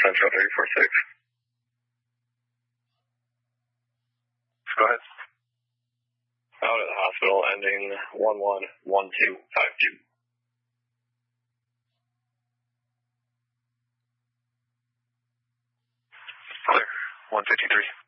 Central 346. Go ahead. Out at the hospital, ending 111252. Clear. 153.